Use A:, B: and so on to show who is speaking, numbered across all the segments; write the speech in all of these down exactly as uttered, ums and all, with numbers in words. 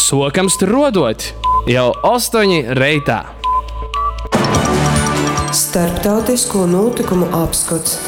A: Sokams tur rodot jau astoņi reitā.
B: Starptautisko notikumu apskats.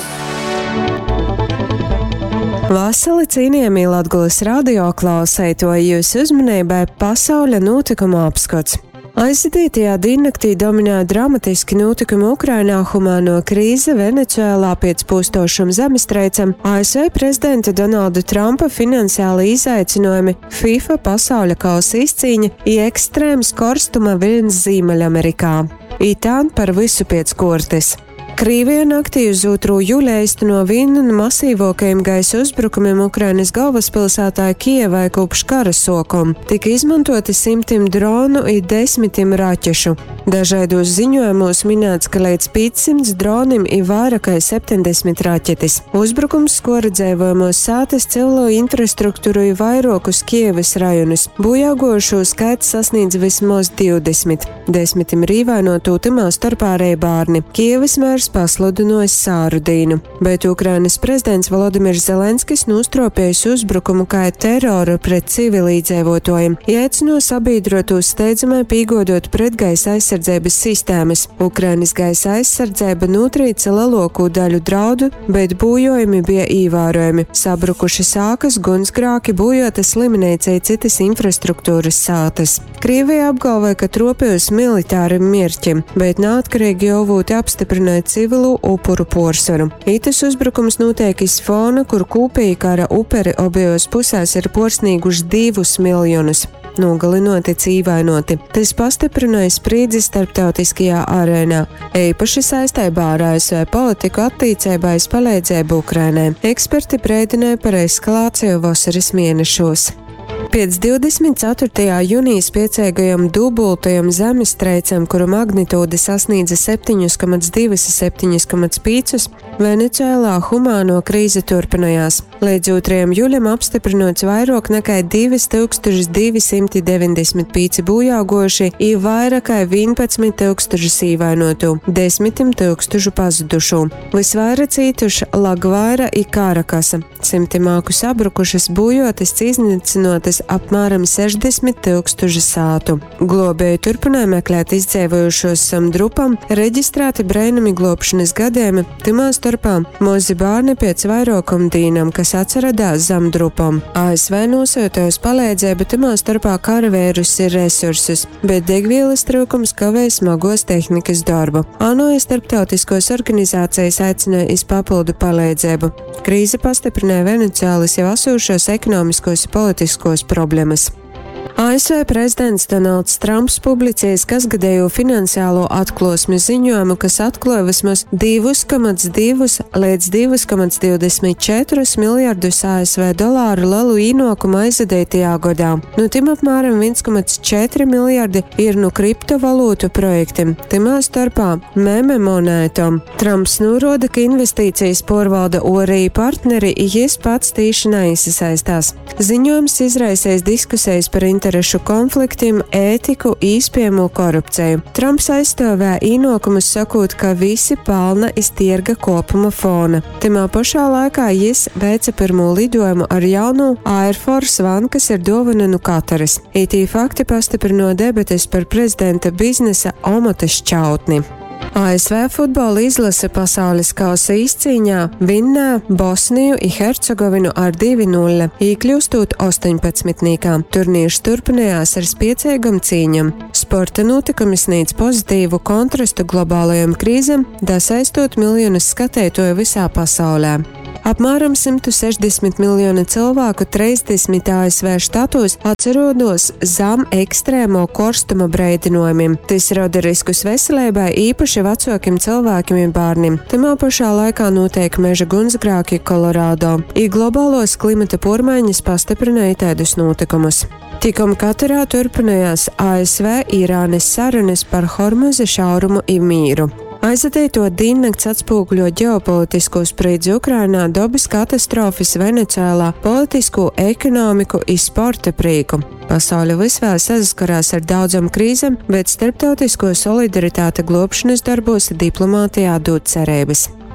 B: Vasali cienījamie Latgulas radio klausētoji, jūs uzmanībai pasaules notikumu apskats. Aizvadītajā diennaktī dominēja dramatiski notikumi Ukrainā, humāno krīze, Venecuēlā pēc pustošam zemestreicam, A S V prezidenta Donalda Trumpa finansiāli izaicinājumi, FIFA pasauļa kausa izcīņa un ekstrēms korstuma viļņs Ziemeļamerikā. Itān par visu pēc kortes. Krievija naktī uz otro jūliju īsteno vienu no masīvākajiem gaisa uzbrukumiem Ukrainas galvaspilsētā Kijevai kopš kara sākuma. Tika izmantoti simtiem dronu un desmitiem raķešu. Dažādos ziņojumos minēts, ka līdz piecsimt dronim ir vairāk kā septiņdesmit raķetes. Uzbrukums skora dzīvojamos sātas, civilo infrastruktūru un vairākus Kijevas rajonus. Bojāgojušo skaits sasniedz vismaz divdesmit. Desmitim ir ievainoti, timā starpā arī bērni. Kijevas mērs pasludinājis sārudīnu, bet Ukrainas prezidents Volodimirs Zelenskis nostropējis uzbrukumu kā teroru pret civilīdzīvotājiem, aicino sabiedrotos steidzamai pīgodot pretgaisa aizsardzības sistēmas. Ukrainas gaisa aizsardzība notrīca lielāko daļu draudu, bet bojojumi bija ievērojami. Sabrukuši sākas, gunsgrāki, bojota slimnīca un citas infrastruktūras sātas. Krievija apgalvoja, ka tropējusi militārim mērķim, bet neatkarīgi Jovūti apstiprināja civilu upuru porsvaru. Itas uzbrukums notiek iz fona, kur kopīgi kara uperi objos pusēs ir porsnīguši divus miljonus. Nogalinoti, cīvainoti. Tas pastiprināja spriedzi starptautiskajā arēnā. Īpaši saistībā ar A S V politiku attīcībā aiz palīdzību Ukrainai. Eksperti brēdināja par eskalāciju vasaras mēnešos. Pēc divdesmit ceturtajā jūnija spiecīgajam dubultajam zemestreicam, kuru magnitūde sasniedza septiņi komats divi un septiņi komats pieci, Venecuēlā humāno krīze turpinājās. Līdz otrajam jūlijam apstiprinots vairāk nekā divi tūkstoši divi simti deviņdesmit pieci bojāgojuši un vairāk kā vienpadsmit tūkstoši ievainotu, desmitim tūkstošu pazudušu. Visvairāk cietuši Lagvaira un Karakasa. Simtimāku sabrukušas, bojotas, iznīcinotas apmēram sešdesmit tūkstoši sātu. Globēji turpināja meklēt izdzīvojušos samdrupam, reģistrēti brēnumi globšanas gadījumi, timā starpā mozi bērni pēc vairākam dīnam, kas atceradās zamdrupam. A S V nosūtojas palīdzību, timā starpā karavērus ir resursus, bet degvielas trūkums kavē smagos tehnikas darbu. ANO starptautiskos organizācijas aicināja iz papildu palīdzību. Krīze pastiprināja Venecuēlas jau asūšos ekonomiskos un politiskos problēmas. A S V prezidents Donalds Trumps publicējas kasgadējo finansiālo atklāsmi ziņojumu, kas atklāja vismaz divi komats divi līdz divi komats divdesmit četri miljardus A S V dolāru lielu ienākumu aizvadītajā gadā. No tim apmēram viens komats četri miljardi ir no kriptovalūtu projektiem, timā starpā meme monētom. Trumps norāda, ka investīcijas pārvalda orī partneri, jis pats tīši neiesaistās. Ziņojums izraisīs diskusijas par interešu konfliktiem, ētiku, īspējamo korupciju. Trumps aizstāvē ienākumus sakot, ka visi pelna iz tirga kopuma fona. Timā pašā laikā jis veica pirmo lidojumu ar jaunu Air Force One, kas ir dāvana no Kataras. Itī fakti pastiprino debates par prezidenta biznesa omota šķautni. A S V futbola izlase pasaules kausa izcīņā vinnēja Bosniju un Hercegovinu ar divi nulle, iekļūstot astoņpadsmitniekām. Turnīrs turpinājās ar spiecīgam cīņam. Sporta notikumi sniedz pozitīvu kontrastu globālajām krīzēm, dasaistot miljonus skatītāju visā pasaulē. Apmēram simt sešdesmit miljoni cilvēku trīsdesmit A S V štatos atcerodos zem ekstrēmo korstuma brēdinojumiem. Tas rada riskus veselībai, īpaši vecākiem cilvēkiem un bērniem. Timā pašā laikā notiek meža gunsgrāki Kolorādo. I globālos klimata pārmaiņas pastiprināja tādus notikumus. Tikam Katarā turpinājās A S V Irānas sarunas par Hormuza šaurumu un mīru. Aizvadīto diennakts atspūgļo ģeopolitisko spriedzi Ukrainā, dabas katastrofas Venecuēlā, politisko, ekonomiku un sporta prīku. Pasaule visvēl saskarās ar daudzām krīzēm, bet starptautisko solidaritāte globšanas darbos diplomātijā dod cerības.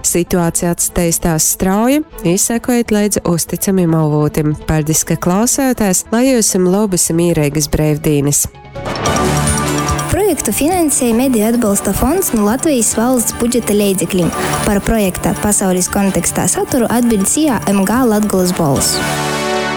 B: Situācija attīstās strauji, izsekojiet līdzi uzticamiem avotiem. Paldies, ka klausāties, lai jūs labas mīrīgas brīvdienas!
C: Projektu finansēja Mediju atbalsta fonds no Latvijas valsts budžeta līdzekļiem. Par projekta pasaules kontekstā saturu atbild C I A M G Latgolas balss.